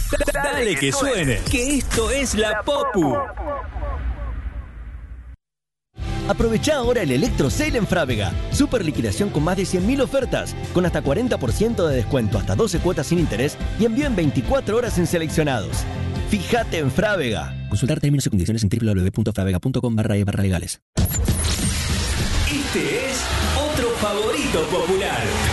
Dale que suene, que esto es la Popu. Aprovechá ahora el Electro Sale en Frávega. Super liquidación con más de 100.000 ofertas, con hasta 40% de descuento, hasta 12 cuotas sin interés y envío en 24 horas en seleccionados. Fíjate en Frávega. Consultar términos y condiciones en www.fravega.com/legales. Este es otro favorito popular.